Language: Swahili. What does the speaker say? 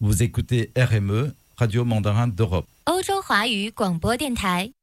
Vous écoutez RME, Radio Mandarin d'Europe. 欧洲华语广播电台。